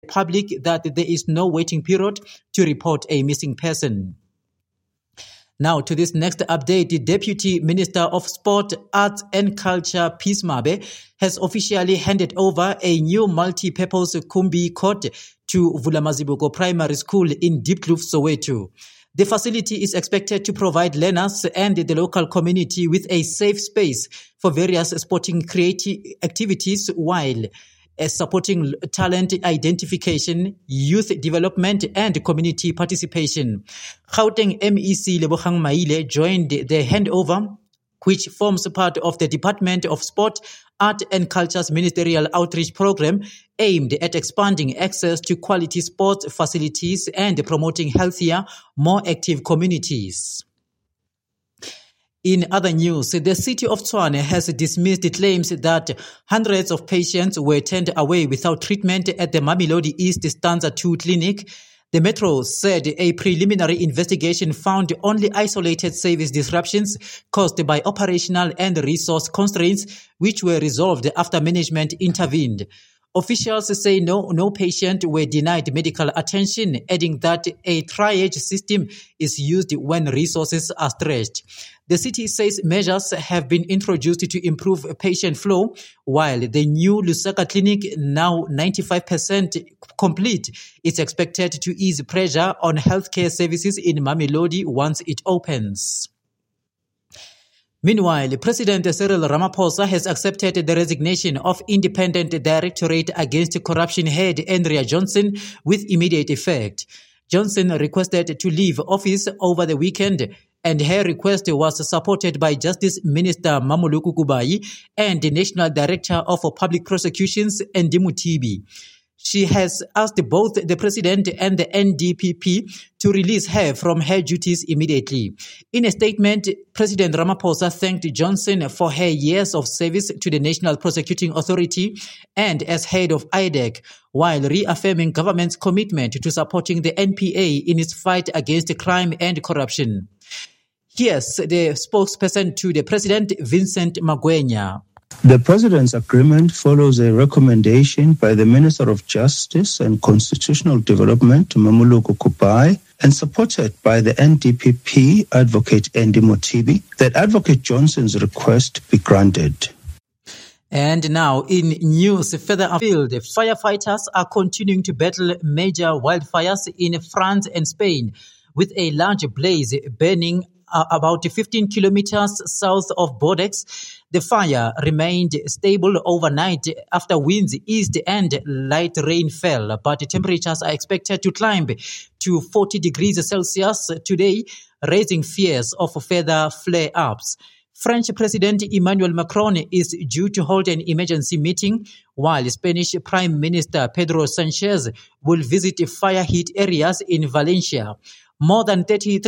public that there is no waiting period to report a missing person. Now to this next update, the Deputy Minister of Sport, Arts and Culture, Peace Mabe, has officially handed over a new multi-purpose Kumbi court to Vulamazibuko Primary School in Diepkloof, Soweto. The facility is expected to provide learners and the local community with a safe space for various sporting creative activities while supporting talent identification, youth development, and community participation. Gauteng MEC Lebogang Maile joined the handover, which forms part of the Department of Sport, Art and Culture's ministerial outreach program aimed at expanding access to quality sports facilities and promoting healthier, more active communities. In other news, the city of Tshwane has dismissed the claims that hundreds of patients were turned away without treatment at the Mamelodi East Stanza 2 clinic. The Metro said a preliminary investigation found only isolated service disruptions caused by operational and resource constraints, which were resolved after management intervened. Officials say no patient were denied medical attention, adding that a triage system is used when resources are stretched. The city says measures have been introduced to improve patient flow, while the new Lusaka clinic, now 95% complete, is expected to ease pressure on healthcare services in Mamelodi once it opens. Meanwhile, President Cyril Ramaphosa has accepted the resignation of Independent Directorate Against Corruption head Andrea Johnson with immediate effect. Johnson requested to leave office over the weekend, and her request was supported by Justice Minister Mamuluku Kubayi and the National Director of Public Prosecutions, Andy Mutibi. She has asked both the President and the NDPP to release her from her duties immediately. In a statement, President Ramaphosa thanked Johnson for her years of service to the National Prosecuting Authority and as head of IDEC, while reaffirming government's commitment to supporting the NPA in its fight against crime and corruption. Here's the spokesperson to the President, Vincent Magwenya. The President's agreement follows a recommendation by the Minister of Justice and Constitutional Development, Mamuluku Kubayi, and supported by the NDPP Advocate Andy Mutibi, that Advocate Johnson's request be granted. And now, in news further afield, firefighters are continuing to battle major wildfires in France and Spain, with a large blaze burning about 15 kilometers south of Bordeaux. The fire remained stable overnight after winds eased and light rain fell, but temperatures are expected to climb to 40 degrees Celsius today, raising fears of further flare-ups. French President Emmanuel Macron is due to hold an emergency meeting, while Spanish Prime Minister Pedro Sanchez will visit fire-hit areas in Valencia. More than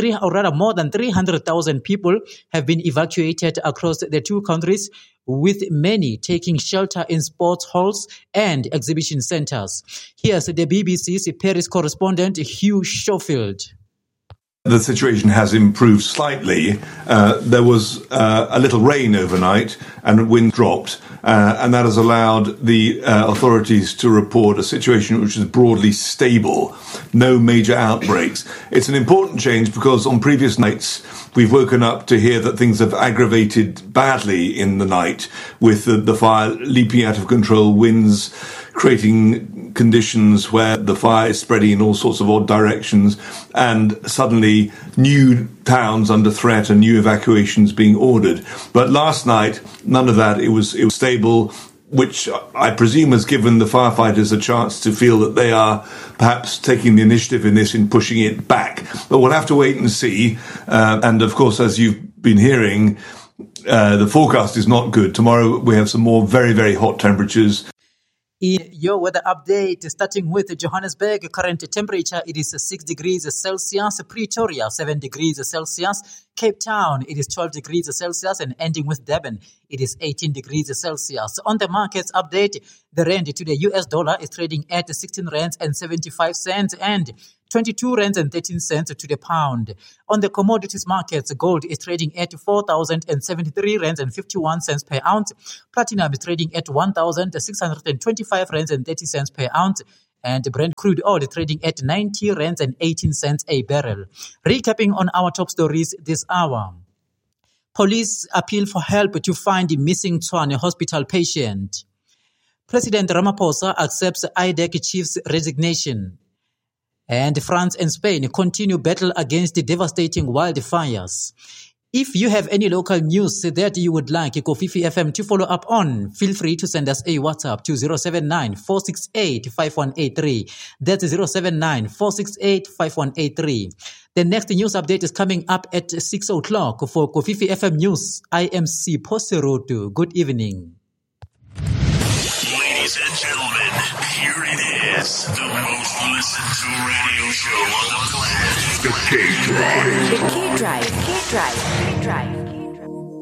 300,000 people have been evacuated across the two countries, with many taking shelter in sports halls and exhibition centers. Here's the BBC's Paris correspondent Hugh Schofield. The situation has improved slightly. There was a little rain overnight and wind dropped, and that has allowed the authorities to report a situation which is broadly stable. No major outbreaks. It's an important change because on previous nights we've woken up to hear that things have aggravated badly in the night, with the fire leaping out of control, winds creating conditions where the fire is spreading in all sorts of odd directions, and suddenly new towns under threat and new evacuations being ordered. But last night, none of that. It was stable, which I presume has given the firefighters a chance to feel that they are perhaps taking the initiative in this, in pushing it back. But we'll have to wait and see. And of course, as you've been hearing, the forecast is not good. Tomorrow we have some more very, very hot temperatures. In your weather update, starting with Johannesburg, current temperature, it is 6 degrees Celsius. Pretoria, 7 degrees Celsius. Cape Town, it is 12 degrees Celsius. And ending with Durban, it is 18 degrees Celsius. On the markets update, the rand to the US dollar is trading at 16 rands and 75 cents and 22 rands and 13 cents to the pound. On the commodities markets, gold is trading at 4,073 rands and 51 cents per ounce. Platinum is trading at 1,625 rands and 30 cents per ounce. And Brent crude oil trading at 90 rands and 18 cents a barrel. Recapping on our top stories this hour. Police appeal for help to find the missing Tshwane hospital patient. President Ramaphosa accepts IDEC chief's resignation. And France and Spain continue battle against the devastating wildfires. If you have any local news that you would like Kofifi FM to follow up on, feel free to send us a WhatsApp to 079-468-5183. That's 079-468-5183. The next news update is coming up at 6 o'clock for Kofifi FM News. I am C. Poserotu. Good evening. Ladies and gentlemen, here it is, the most listened to radio show on the planet. The K Drive. The K Drive.